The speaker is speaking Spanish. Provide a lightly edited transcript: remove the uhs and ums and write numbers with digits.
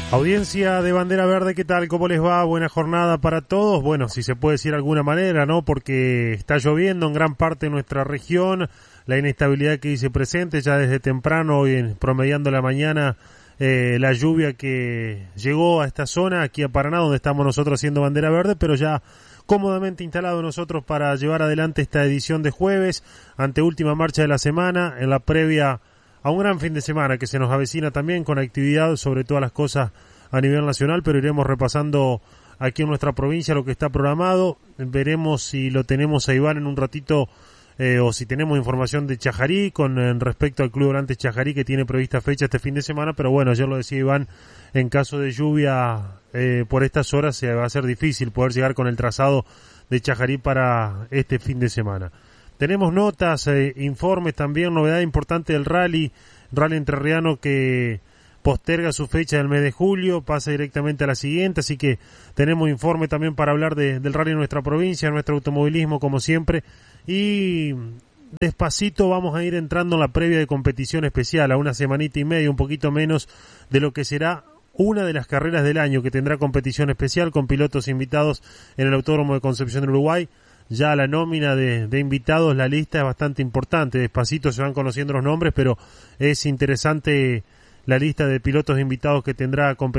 Audiencia de Bandera Verde, ¿qué tal? ¿Cómo les va? Buena jornada para todos. Bueno, si se puede decir de alguna manera, ¿no? Porque está lloviendo en gran parte de nuestra región, la inestabilidad que dice presente ya desde temprano, hoy promediando la mañana, la lluvia que llegó a esta zona, aquí a Paraná, donde estamos nosotros haciendo Bandera Verde, pero ya cómodamente instalado nosotros para llevar adelante esta edición de jueves, anteúltima marcha de la semana, en la previa a un gran fin de semana que se nos avecina también con actividad sobre todas las cosas a nivel nacional, pero iremos repasando aquí en nuestra provincia lo que está programado. Veremos si lo tenemos a Iván en un ratito o si tenemos información de Chajarí con respecto al Club Volantes Chajarí, que tiene prevista fecha este fin de semana, pero bueno, ayer lo decía Iván, en caso de lluvia por estas horas se va a ser difícil poder llegar con el trazado de Chajarí para este fin de semana. Tenemos notas, informes también, novedad importante del rally entrerriano que posterga su fecha del mes de julio, pasa directamente a la siguiente, así que tenemos informe también para hablar del rally en nuestra provincia, nuestro automovilismo como siempre, y despacito vamos a ir entrando en la previa de competición especial, a una semanita y media, un poquito menos de lo que será una de las carreras del año que tendrá competición especial con pilotos invitados en el Autódromo de Concepción del Uruguay. Ya la nómina de invitados, la lista es bastante importante, despacito se van conociendo los nombres, pero es interesante la lista de pilotos invitados que tendrá competición